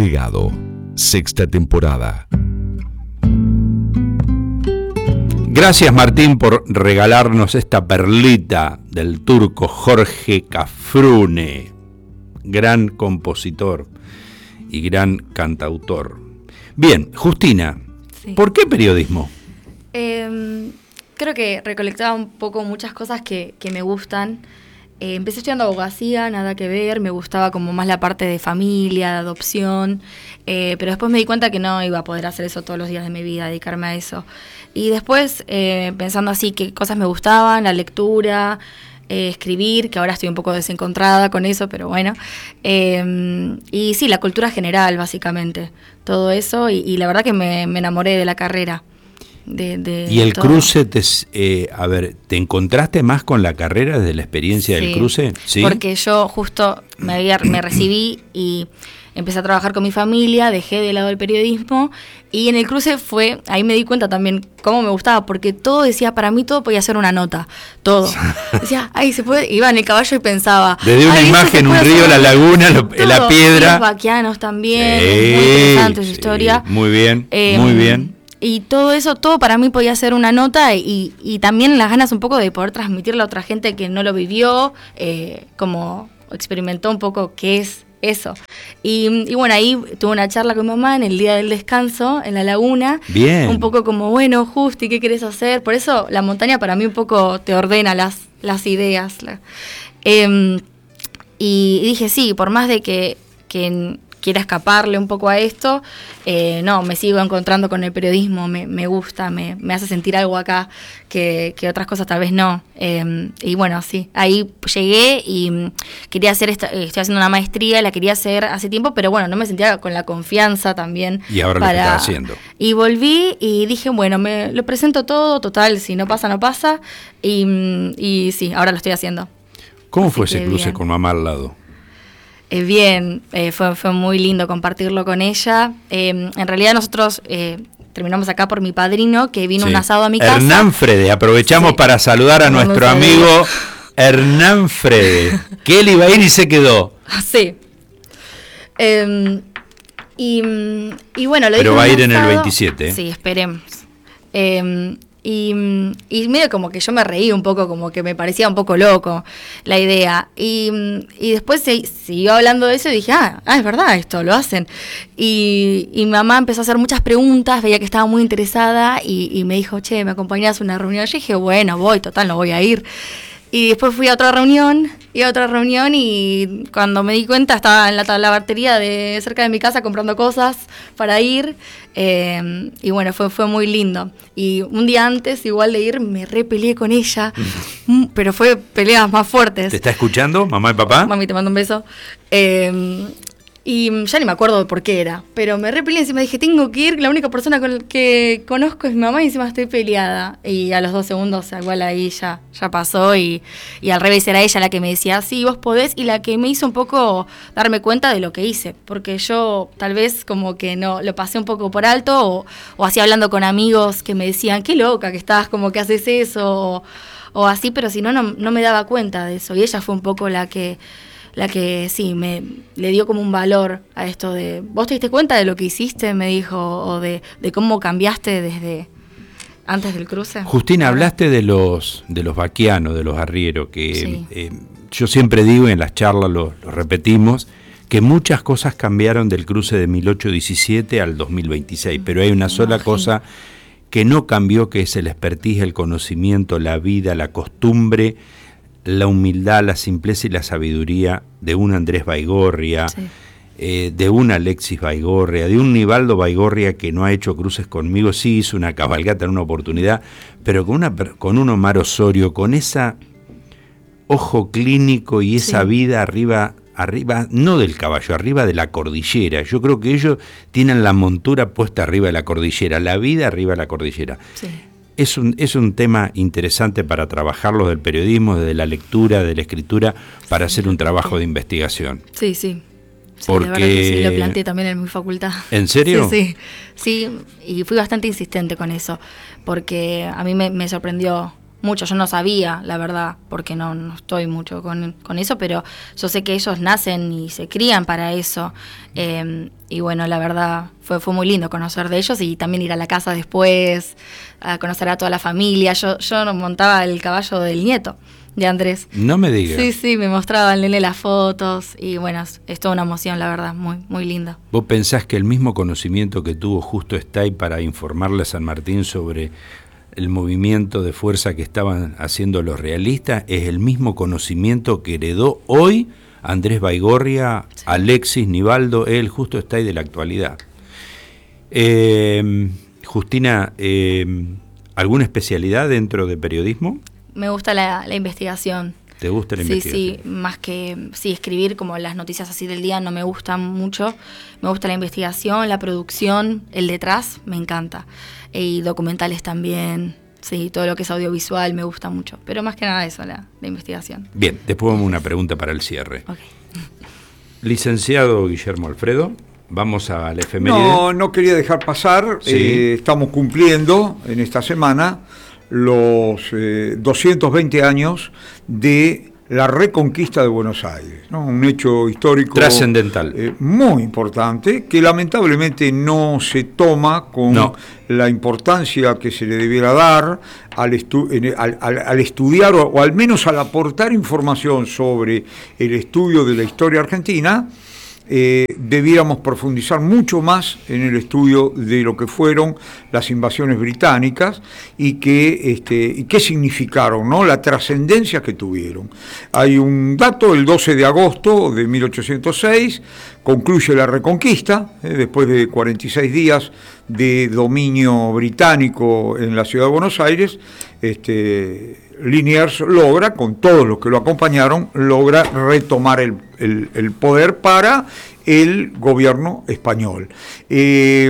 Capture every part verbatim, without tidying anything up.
Legado, sexta temporada. Gracias, Martín, por regalarnos esta perlita del turco Jorge Cafrune, gran compositor y gran cantautor. Bien, Justina, sí. ¿Por qué periodismo? Eh, creo que recolectaba un poco muchas cosas que, que me gustan. Eh, empecé estudiando abogacía, nada que ver, me gustaba como más la parte de familia, de adopción, eh, pero después me di cuenta que no iba a poder hacer eso todos los días de mi vida, dedicarme a eso. Y después, eh, pensando así, qué cosas me gustaban, la lectura, eh, escribir, que ahora estoy un poco desencontrada con eso, pero bueno. Eh, y sí, la cultura general, básicamente, todo eso, y, y la verdad que me, me enamoré de la carrera. De, de y el todo. cruce, te, eh, a ver, ¿te encontraste más con la carrera desde la experiencia sí, del cruce? Sí, porque yo justo me, había, me recibí y empecé a trabajar con mi familia, dejé de lado el periodismo y en el cruce fue, ahí me di cuenta también cómo me gustaba, porque todo decía, para mí todo podía ser una nota, todo. Decía, ay, se puede, iba en el caballo y pensaba. Desde una imagen, un río, la laguna, lo, la piedra. Los vaquianos también, sí, muy interesante su sí, historia. Muy bien, eh, muy bien. Y todo eso, todo para mí podía ser una nota y, y también las ganas un poco de poder transmitirle a otra gente que no lo vivió, eh, como experimentó un poco qué es eso. Y, y bueno, ahí tuve una charla con mi mamá en el día del descanso, en la laguna. Bien. Un poco como, bueno, Justi, ¿qué querés hacer? Por eso la montaña para mí un poco te ordena las, las ideas. La, eh, y dije, sí, por más de que... que quiera escaparle un poco a esto, eh, no, me sigo encontrando con el periodismo, me, me gusta, me, me hace sentir algo acá que, que otras cosas tal vez no. Eh, y bueno, sí, ahí llegué y quería hacer, esta, estoy haciendo una maestría, la quería hacer hace tiempo, pero bueno, no me sentía con la confianza también. Y ahora para, lo estás haciendo. Y volví y dije, bueno, me lo presento todo, total, si no pasa, no pasa, y, y sí, ahora lo estoy haciendo. ¿Cómo Así fue ese cruce bien. con mamá al lado? Eh, bien, eh, fue, fue muy lindo compartirlo con ella. Eh, en realidad nosotros eh, terminamos acá por mi padrino, que vino sí. un asado a mi casa. Hernán Frede, aprovechamos sí. para saludar a nuestro no amigo Hernán Frede, que él iba a ir y se quedó. Sí. Eh, y, y bueno, lo Pero va a ir en el veintisiete. ¿eh? Sí, esperemos. Eh, Y, y medio como que yo me reí un poco, como que me parecía un poco loco la idea. Y, y después se, siguió hablando de eso y dije, ah, ah, es verdad, esto lo hacen. Y, y mi mamá empezó a hacer muchas preguntas, veía que estaba muy interesada y, y me dijo, che, ¿me acompañás a una reunión? Yo dije, bueno, voy, total, no voy a ir. Y después fui a otra reunión, y a otra reunión, y cuando me di cuenta estaba en la, la batería de cerca de mi casa comprando cosas para ir, eh, y bueno, fue, fue muy lindo. Y un día antes, igual de ir, me repeleé con ella, mm. pero fue peleas más fuertes. ¿Te está escuchando, mamá y papá? Mami, te mando un beso. Eh, Y ya ni me acuerdo de por qué era, pero me repelé encima, dije, tengo que ir, la única persona con que conozco es mi mamá y encima estoy peleada. Y a los dos segundos, igual ahí ya, ya pasó y, y al revés era ella la que me decía, sí, vos podés, y la que me hizo un poco darme cuenta de lo que hice, porque yo tal vez como que no lo pasé un poco por alto o, o así hablando con amigos que me decían, qué loca que estás, como que haces eso o, o así, pero si no, no, no me daba cuenta de eso y ella fue un poco la que... la que sí, me le dio como un valor a esto de, ¿vos te diste cuenta de lo que hiciste? Me dijo, o de, de cómo cambiaste desde antes del cruce. Justina, hablaste de los de los vaquianos, de los arrieros, que sí. eh, yo siempre digo, en las charlas lo, lo repetimos, que muchas cosas cambiaron del cruce de mil ochocientos diecisiete al dos mil veintiséis, pero hay una sola cosa que no cambió, que es el expertise, el conocimiento, la vida, la costumbre, la humildad, la simpleza y la sabiduría de un Andrés Baigorria, sí. eh, de un Alexis Baigorria, de un Nivaldo Baigorria que no ha hecho cruces conmigo, sí hizo una cabalgata en una oportunidad, pero con, una, con un Omar Osorio, con ese ojo clínico y esa sí. vida arriba, arriba, no del caballo, arriba de la cordillera. Yo creo que ellos tienen la montura puesta arriba de la cordillera, la vida arriba de la cordillera. Sí. Es un, es un tema interesante para trabajarlo del periodismo, desde la lectura, de la escritura, para sí, hacer un trabajo sí. de investigación. Sí, sí. sí Porque... la verdad que sí, lo planteé también en mi facultad. ¿En serio? Sí, sí, sí, y fui bastante insistente con eso, porque a mí me, me sorprendió mucho. Yo no sabía, la verdad, porque no, no estoy mucho con, con eso, pero yo sé que ellos nacen y se crían para eso. Eh, y bueno, la verdad, fue, fue muy lindo conocer de ellos y también ir a la casa después, a conocer a toda la familia. Yo, yo montaba el caballo del nieto de Andrés. No me digas. Sí, sí, me mostraba el nene las fotos y bueno, es, es toda una emoción, la verdad, muy, muy linda. ¿Vos pensás que el mismo conocimiento que tuvo Justo Stay para informarle a San Martín sobre el movimiento de fuerza que estaban haciendo los realistas es el mismo conocimiento que heredó hoy Andrés Baigorria, sí. Alexis Nivaldo, el Justo Stay de la actualidad? Eh, Justina, eh, ¿alguna especialidad dentro de periodismo? Me gusta la, la investigación. ¿Te gusta la sí, investigación? Sí, más que sí, escribir como las noticias así del día no me gustan mucho. Me gusta la investigación, la producción, el detrás, me encanta. Y documentales también, sí, todo lo que es audiovisual me gusta mucho. Pero más que nada eso, la, la investigación. Bien, después vamos a una pregunta para el cierre. Okay. Licenciado Guillermo Alfredo, vamos a la efeméride. No, no quería dejar pasar, sí. eh, estamos cumpliendo en esta semana los eh, doscientos veinte años de la reconquista de Buenos Aires, ¿no? Un hecho histórico trascendental, eh, muy importante, que lamentablemente no se toma con no. la importancia que se le debiera dar al, estu al, al, al estudiar o, o al menos al aportar información sobre el estudio de la historia argentina. Eh, debiéramos profundizar mucho más en el estudio de lo que fueron las invasiones británicas y qué este, y qué significaron, ¿no? La trascendencia que tuvieron. Hay un dato, el doce de agosto de mil ochocientos seis, concluye la Reconquista, eh, después de cuarenta y seis días de dominio británico en la ciudad de Buenos Aires. este, Liniers logra, con todos los que lo acompañaron, logra retomar el, el, el poder para el gobierno español. Eh,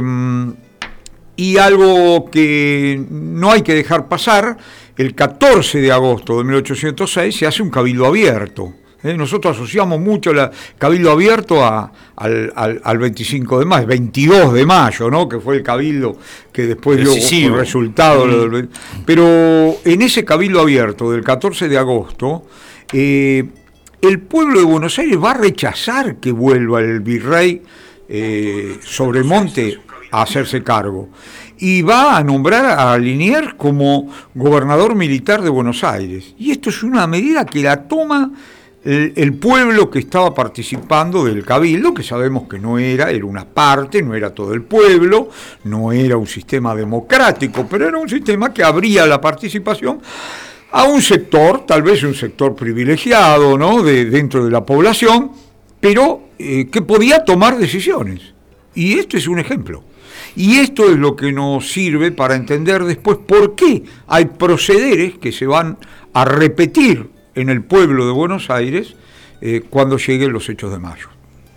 y algo que no hay que dejar pasar, el catorce de agosto de mil ochocientos seis se hace un cabildo abierto. ¿eh? Nosotros asociamos mucho el cabildo abierto a, al, al, al veinticinco de mayo, veintidós de mayo, ¿no? Que fue el cabildo que después dio como resultado. Mm. Pero en ese cabildo abierto del catorce de agosto, eh, el pueblo de Buenos Aires va a rechazar que vuelva el virrey eh, Sobremonte a hacerse cargo. Y va a nombrar a Liniers como gobernador militar de Buenos Aires. Y esto es una medida que la toma el, el pueblo que estaba participando del cabildo, que sabemos que no era, era una parte, no era todo el pueblo, no era un sistema democrático, pero era un sistema que abría la participación a un sector, tal vez un sector privilegiado, ¿no? de, dentro de la población, pero eh, que podía tomar decisiones. Y esto es un ejemplo. Y esto es lo que nos sirve para entender después por qué hay procederes que se van a repetir en el pueblo de Buenos Aires eh, cuando lleguen los hechos de mayo.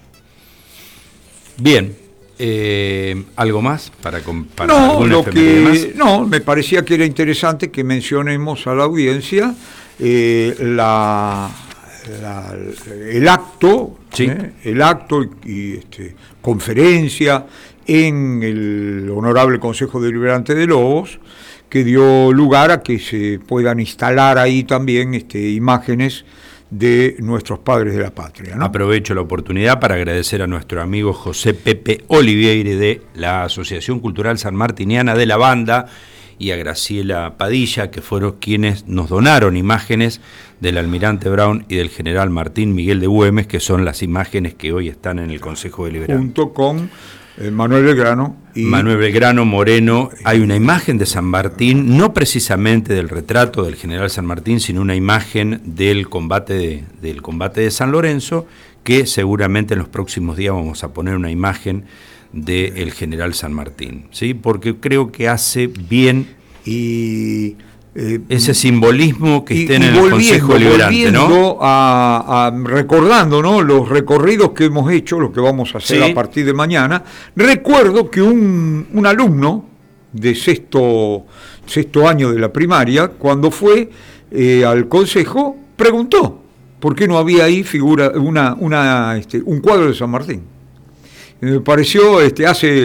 Bien, eh, ¿algo más para, para no, lo que, más? No, me parecía que era interesante que mencionemos a la audiencia eh, la, la, el acto, sí. eh, el acto y, y este, conferencia en el Honorable Consejo Deliberante de Lobos, que dio lugar a que se puedan instalar ahí también este, imágenes de nuestros padres de la patria, ¿no? Aprovecho la oportunidad para agradecer a nuestro amigo José Pepe Oliveira de la Asociación Cultural Sanmartiniana de la Banda y a Graciela Padilla, que fueron quienes nos donaron imágenes del Almirante Brown y del General Martín Miguel de Güemes, que son las imágenes que hoy están en el Consejo Deliberante. Junto con eh, Manuel Belgrano. Y Manuel Belgrano Moreno, hay una imagen de San Martín, no precisamente del retrato del general San Martín, sino una imagen del combate de, del combate de San Lorenzo, que seguramente en los próximos días vamos a poner una imagen del general San Martín, ¿sí? Porque creo que hace bien y eh, ese simbolismo que y, estén y en el Consejo Deliberante, ¿no? A, a, recordando, ¿no?, los recorridos que hemos hecho, lo que vamos a hacer, sí, a partir de mañana. Recuerdo que un, un alumno de sexto, sexto año de la primaria, cuando fue eh, al Consejo, preguntó por qué no había ahí figura una, una, este, un cuadro de San Martín. Me pareció, este, hace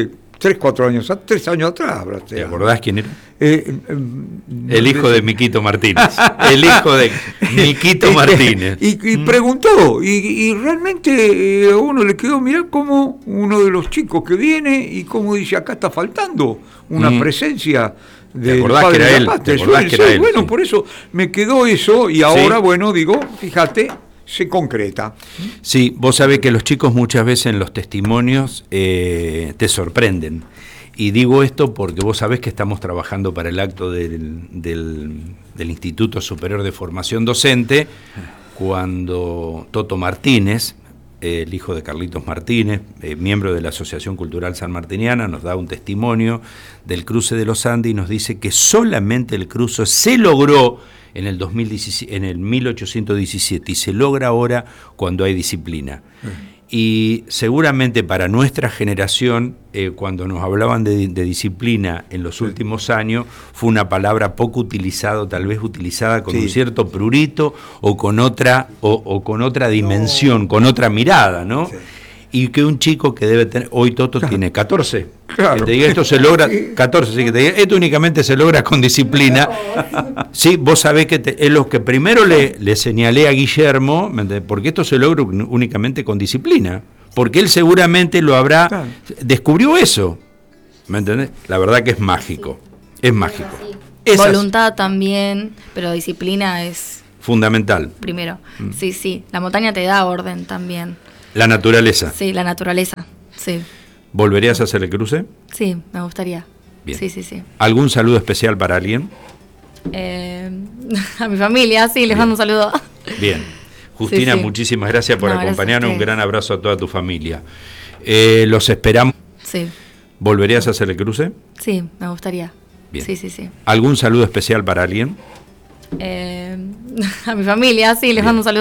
tres, cuatro años, tres años atrás. habrá ¿Te sido. acordás quién era? Eh, eh, El hijo de Miquito Martínez. El hijo de Miquito Y- Martínez. Y, y preguntó, y, y realmente eh, a uno le quedó, mirá cómo uno de los chicos que viene y cómo dice, acá está faltando una Mm. presencia del acordás padre que era de la él? patria. ¿Te acordás Sí, que era sí, él? bueno, Sí. por eso me quedó eso y ahora, bueno, digo, fíjate, se concreta. Sí, vos sabés que los chicos muchas veces en los testimonios eh, te sorprenden. Y digo esto porque vos sabés que estamos trabajando para el acto del, del, del Instituto Superior de Formación Docente, cuando Toto Martínez, eh, el hijo de Carlitos Martínez, eh, miembro de la Asociación Cultural Sanmartiniana, nos da un testimonio del cruce de los Andes y nos dice que solamente el cruce se logró en el, dos mil diecisiete, en el mil ochocientos diecisiete y se logra ahora cuando hay disciplina. Y seguramente para nuestra generación, eh, cuando nos hablaban de, de disciplina en los Sí. últimos años, fue una palabra poco utilizada, tal vez utilizada con Sí. un cierto prurito o con otra, o, o con otra dimensión, con otra mirada, ¿no? Sí. Y que un chico que debe tener, hoy Toto Claro. tiene catorce, Claro. que te diga esto se logra, catorce, sí, que te diga, esto únicamente se logra con disciplina. Sí, vos sabés que te- es lo que primero le, le señalé a Guillermo, ¿me entendés? Porque esto se logra un- únicamente con disciplina, porque él seguramente lo habrá, Claro. descubrió eso, ¿me entendés? La verdad que es mágico, es mágico. Es así, Voluntad también, pero disciplina es fundamental, primero. Mm. Sí, sí. La montaña te da orden también. la naturaleza. Sí, la naturaleza. Sí, ¿Volverías a hacer el cruce? sí, me gustaría. Bien. Sí, sí, sí. ¿Algún saludo especial para alguien? Eh, a mi familia, sí, les Bien. mando un saludo. Bien. Justina, Sí, sí. muchísimas gracias por No, gracias a acompañarnos. Un ustedes. gran abrazo a toda tu familia. Eh, los esperamos. Sí, ¿Volverías a hacer el cruce? sí, me gustaría. Bien. Sí, sí, sí. ¿Algún saludo especial para alguien? Eh, a mi familia, sí, les Bien. mando un saludo.